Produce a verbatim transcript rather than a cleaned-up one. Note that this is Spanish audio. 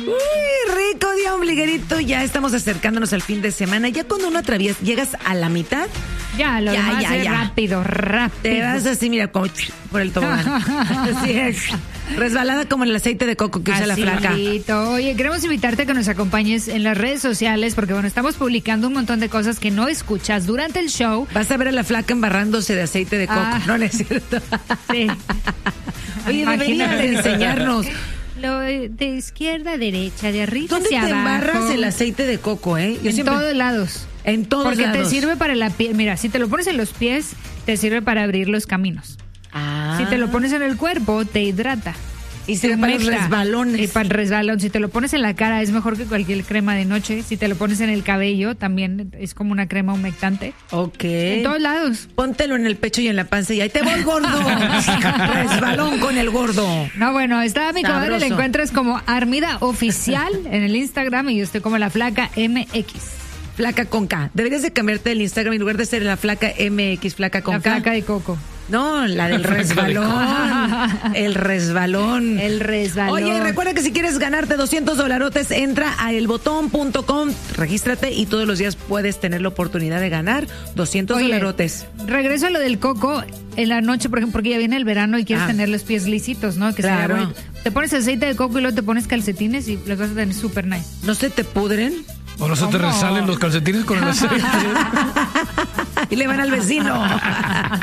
Uy, rico día ombliguerito. Ya estamos acercándonos al fin de semana. Ya cuando uno atraviesa, llegas a la mitad. Ya, lo ya, demás ya, es ya. rápido, rápido. Te vas así, mira, como por el tobogán. Así es. Resbalada como en el aceite de coco que usa la Así, flaca. bonito. Oye, queremos invitarte a que nos acompañes en las redes sociales porque, bueno, estamos publicando un montón de cosas que no escuchas durante el show. Vas a ver a la flaca embarrándose de aceite de coco. Ah. No, no es cierto. Sí. Oye, debería Imagínate. de enseñarnos. Lo de de izquierda a derecha, de arriba ¿Dónde te hacia abajo. embarras el aceite de coco, eh? Yo En siempre- todos lados. En todos Porque lados. te sirve para la piel. Mira, si te lo pones en los pies, te sirve para abrir los caminos. Ah. Si te lo pones en el cuerpo, te hidrata. Y sirve para los Humecta. resbalones. Y para el resbalón. Si te lo pones en la cara, es mejor que cualquier crema de noche. Si te lo pones en el cabello, también es como una crema humectante. Ok. En todos lados. Póntelo en el pecho y en la panza y ahí te voy, gordo. Resbalón con el gordo. No, bueno, está mi comadre, Sabroso. la encuentras como Armida Oficial en el Instagram y yo estoy como la flaca M X. Flaca con K. Deberías de cambiarte el Instagram en lugar de ser la flaca M X, flaca con La K. flaca de coco. No, la del resbalón. El resbalón. El resbalón. Oye, recuerda que si quieres ganarte doscientos dolarotes, entra a elbotón punto com, regístrate y todos los días puedes tener la oportunidad de ganar doscientos Oye, dolarotes. Regreso a lo del coco en la noche, por ejemplo, porque ya viene el verano y quieres Ah. tener los pies lisitos, ¿no? Que Claro. sería bonito. Te pones aceite de coco y luego te pones calcetines y los vas a tener súper nice. ¿No se te pudren? O no se te ¿Cómo? resalen los calcetines con el aceite. Y le van al vecino.